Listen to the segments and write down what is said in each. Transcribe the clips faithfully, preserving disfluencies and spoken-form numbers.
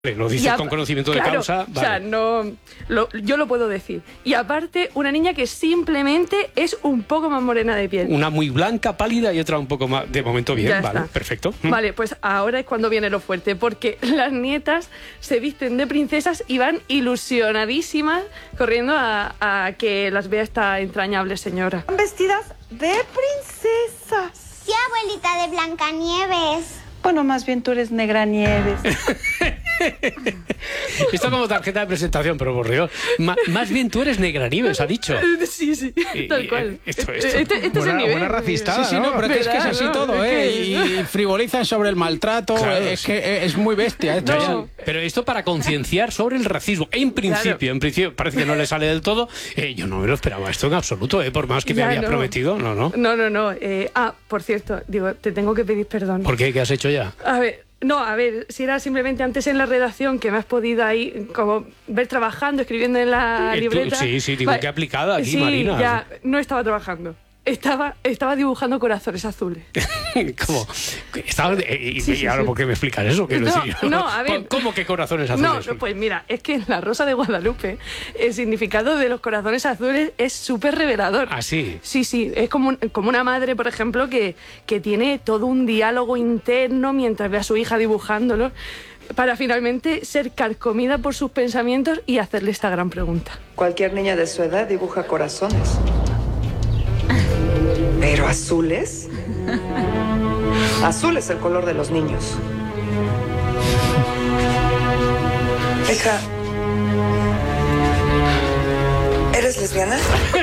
Lo dices a, con conocimiento claro, de causa. Vale. O sea, no, lo, yo lo puedo decir. Y aparte, una niña que simplemente es un poco más morena de piel. Una muy blanca, pálida y otra un poco más. De momento bien, ya vale, está. Perfecto. Vale, pues ahora es cuando viene lo fuerte, porque las nietas se visten de princesas y van ilusionadísimas corriendo a, a que las vea esta entrañable señora. Vestidas de princesas. Sí, abuelita, de Blancanieves. Bueno, más bien tú eres Negranieves. Esto como tarjeta de presentación, pero por Dios. Ma, más bien tú eres Negranieves, ha dicho. Sí, sí, tal cual. Esto, esto. Este, este buena, es el nivel. buena racistada, sí, sí, no, pero es que, es que es así ¿no? todo, Es ¿eh? que- Y frivolizan sobre el maltrato, Claro, es sí. que es muy bestia esto. No. ¿eh? Pero esto para concienciar sobre el racismo. En principio, Claro. en principio, parece que no le sale del todo. Eh, yo no me lo esperaba esto en absoluto, eh, por más que me Ya, había no. prometido. No, no. No, no, no. eh, ah, por cierto, digo, te tengo que pedir perdón. ¿Por qué? ¿Qué has hecho ya? A ver, no, a ver, si era simplemente antes en la redacción que me has podido ahí como ver trabajando, escribiendo en la Eh, tú- libreta. sí, sí, digo, qué aplicada aquí, sí, Marina. ya, no estaba trabajando. Estaba, estaba dibujando corazones azules. ¿Cómo? Estaba, eh, y, Sí, y sí, ahora, sí. ¿por qué me explicas eso? Quiero No, decir, no, a ver. ¿Cómo que corazones No, azules? no, pues mira, es que en la Rosa de Guadalupe el significado de los corazones azules es súper revelador. ¿Ah, sí? Sí, sí, es como, un- como una madre, por ejemplo, que, que tiene todo un diálogo interno mientras ve a su hija dibujándolo para finalmente ser carcomida por sus pensamientos y hacerle esta gran pregunta. Cualquier niña de su edad dibuja corazones. ¿Pero azules? Azul es el color de los niños. Hija, ¿eres lesbiana?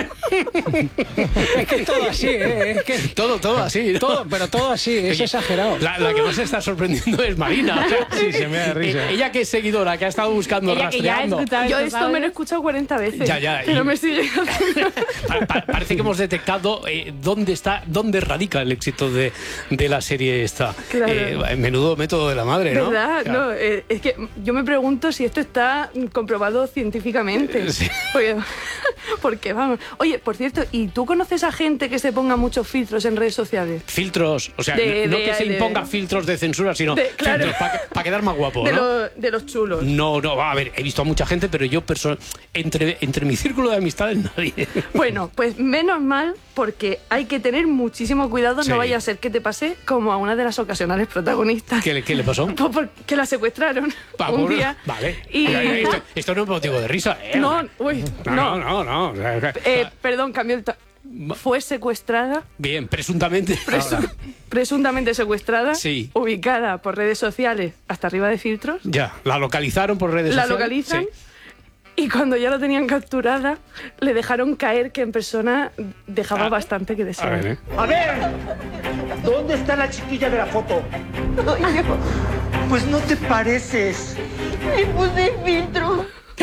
Es que todo así, ¿eh? Es que Todo, todo así. ¿no? todo, pero todo así, es Oye, exagerado. La, la que más se está sorprendiendo es Marina. O sea, Sí, se me da risa. eh, Ella que es seguidora, que ha estado buscando, Ella que ya ha rastreando. escuchado Yo estos esto me lo he audios. escuchado cuarenta veces, Ya, ya, pero y- me sigue haciendo... Pa- pa- parece que hemos detectado eh, dónde está, dónde radica el éxito de, de la serie esta. Claro. Eh, menudo método de la madre, ¿no? ¿Verdad? Claro. No, eh, es que yo me pregunto si esto está comprobado científicamente. Sí. Porque, porque vamos. Oye, por cierto, ¿y tú conoces a gente que se ponga muchos filtros en redes sociales? Filtros, o sea, De- no de- que se de- imponga filtros de censura, sino De- claro. filtros para quedar más guapo, De, ¿no? lo- de los chulos. No, no, a ver, he visto a mucha gente, pero yo perso- entre, entre mi círculo de amistades nadie. Bueno, pues menos mal, porque hay que tener muchísimo cuidado, Sí. no vaya a ser que te pase como a una de las ocasionales protagonistas. ¿Qué, le- qué le pasó? Pues porque la secuestraron Va, un por- día. Vale. Y... Esto, esto no es motivo de risa, ¿eh? No, uy, no, no. no, no. Eh, perdón, cambió el... to- Fue secuestrada, Bien, presuntamente. presu- Ahora. presuntamente secuestrada, Sí. ubicada por redes sociales hasta arriba de filtros, Ya, la localizaron por redes la sociales. localizan Sí. y cuando ya la tenían capturada le dejaron caer que en persona dejaba Ah, bastante que A desear. ver, ¿eh? A ver, ¿dónde está la chiquilla de la foto? Pues no te pareces. Le puse filtro.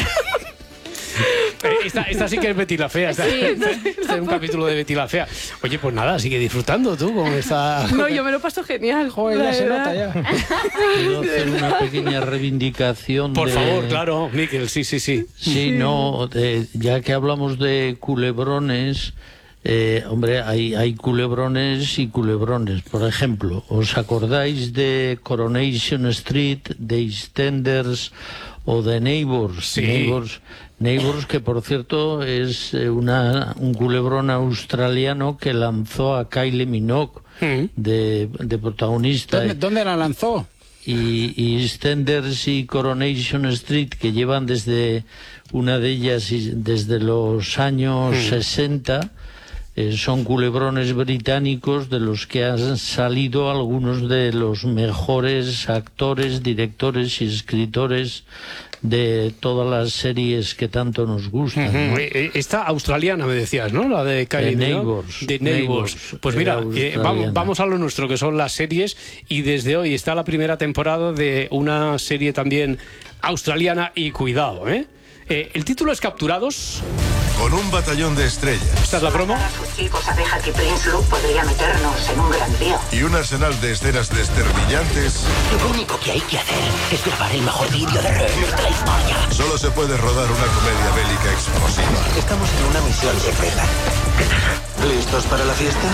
Eh, Esta, esta sí que es Betty la Fea. Esta, esta- este es un capítulo de Betty la Fea. Oye, pues nada, sigue disfrutando tú con esta. No, yo me lo paso genial. Joder, la ya se verdad. nota ya. Puedo hacer una pequeña reivindicación Por de... favor, claro, Miquel, sí, sí, sí. Sí, no, de- ya que hablamos de culebrones, eh, hombre, hay, hay culebrones y culebrones. Por ejemplo, ¿os acordáis de Coronation Street, de EastEnders o de Neighbours? Sí. Neighbours, Neighbours, que por cierto es eh, una, un culebrón australiano que lanzó a Kylie Minogue Mm. de, de protagonista. ¿Dónde, dónde la lanzó? y, y EastEnders y Coronation Street, que llevan desde una de ellas y desde los años sesenta, eh, son culebrones británicos de los que han salido algunos de los mejores actores, directores y escritores de todas las series que tanto nos gustan, ¿no? Ujú. Eh, eh, Esta australiana me decías, ¿no? La de Kylie De Minogue. Neighbours. De Neighbours. Neighbours, Pues era mira, eh, australiana. vamos, vamos a lo nuestro, que son las series, y desde hoy está la primera temporada de una serie también australiana, y cuidado, ¿eh? Eh, el título es Capturados. Con un batallón de estrellas Esta es la promo. A sus chicos a Bejat y Prince Luke podría meternos en un gran lío. y un arsenal de escenas desternillantes, Lo único que hay que hacer es grabar el mejor vídeo de redes de la historia. solo se puede rodar una comedia bélica explosiva. Estamos en una misión secreta. ¿Listos para la fiesta?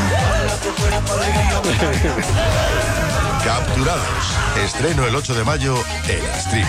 Capturados. Estreno el ocho de mayo en Stream.